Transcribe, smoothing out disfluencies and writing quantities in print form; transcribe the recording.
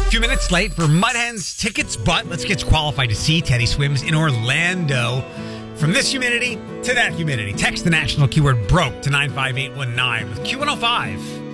A few minutes late for Mud Hens tickets, but let's get qualified to see Teddy Swims in Orlando. From this humidity to that humidity. Text the national keyword BROKE to 95819 with Q105.